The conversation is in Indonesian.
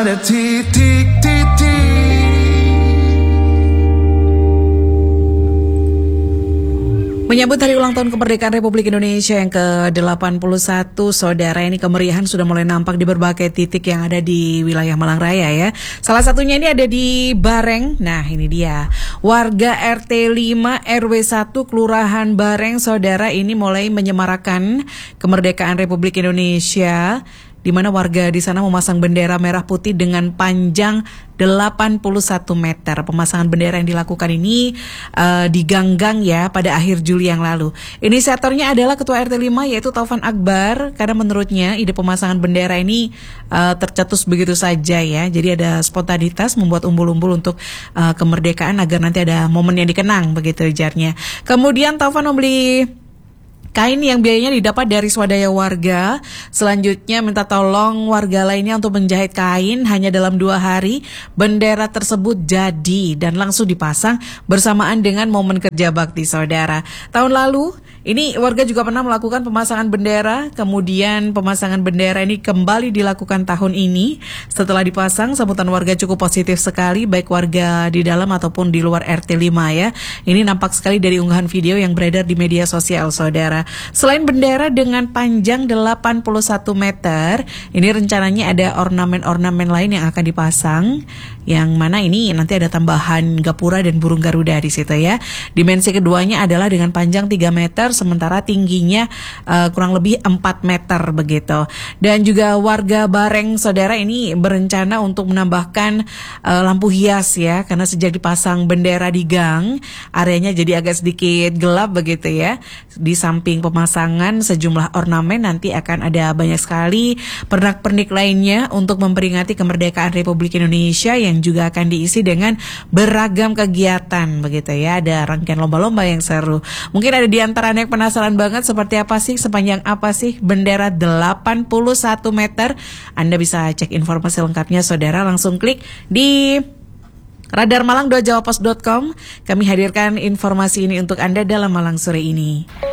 ada titik-titik. Menyambut hari ulang tahun kemerdekaan Republik Indonesia yang ke-81, saudara, ini kemeriahan sudah mulai nampak di berbagai titik yang ada di wilayah Malang Raya ya. Salah satunya ini ada di Bareng. Nah, ini dia. Warga RT 5 RW 1 Kelurahan Bareng, saudara, ini mulai menyemarakan kemerdekaan Republik Indonesia, di mana warga di sana memasang bendera merah putih dengan panjang 81 meter. Pemasangan bendera yang dilakukan ini di Ganggang ya pada akhir Juli yang lalu. Inisiatornya adalah Ketua RT 5 yaitu Taufan Akbar, karena menurutnya ide pemasangan bendera ini tercetus begitu saja ya. Jadi ada spontanitas membuat umbul-umbul untuk kemerdekaan agar nanti ada momen yang dikenang begitu ujarnya. Kemudian Taufan membeli kain yang biayanya didapat dari swadaya warga. Selanjutnya minta tolong warga lainnya untuk menjahit kain. Hanya dalam 2 hari bendera tersebut jadi dan langsung dipasang bersamaan dengan momen kerja bakti, saudara. Tahun lalu ini warga juga pernah melakukan pemasangan bendera. Kemudian pemasangan bendera ini kembali dilakukan tahun ini. Setelah dipasang, sambutan warga cukup positif sekali, baik warga di dalam ataupun di luar RT 5 ya. Ini nampak sekali dari unggahan video yang beredar di media sosial, saudara. Selain bendera dengan panjang 81 meter, ini rencananya ada ornamen-ornamen lain yang akan dipasang, yang mana ini nanti ada tambahan gapura dan burung garuda di situ ya. Dimensi keduanya adalah dengan panjang 3 meter, sementara tingginya kurang lebih 4 meter begitu. Dan juga warga Bareng, saudara, ini berencana untuk menambahkan lampu hias ya, karena sejak dipasang bendera di gang, areanya jadi agak sedikit gelap begitu ya. Di samping pemasangan sejumlah ornamen, nanti akan ada banyak sekali pernak-pernik lainnya untuk memperingati kemerdekaan Republik Indonesia yang juga akan diisi dengan beragam kegiatan begitu ya. Ada rangkaian lomba-lomba yang seru. Mungkin ada di antara yang penasaran banget seperti apa sih, sepanjang apa sih bendera 81 meter. Anda bisa cek informasi lengkapnya, saudara, langsung klik di radarmalang.jawapos.com. Kami hadirkan informasi ini untuk Anda dalam Malang sore ini.